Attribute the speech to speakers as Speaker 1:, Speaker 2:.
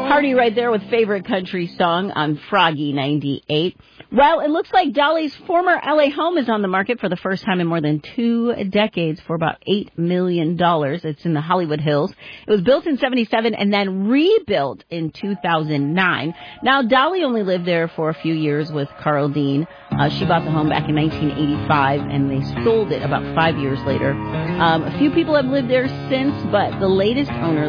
Speaker 1: Hardy right there with Favorite Country Song on Froggy 98. Well, it looks like Dolly's former L.A. home is on the market for the first time in more than 2 decades for about $8 million. It's in the Hollywood Hills. It was built in 1977 and then rebuilt in 2009. Now, Dolly only lived there for a few years with Carl Dean. She bought the home back in 1985, and they sold it about 5 years later. A few people have lived there since, but the latest owner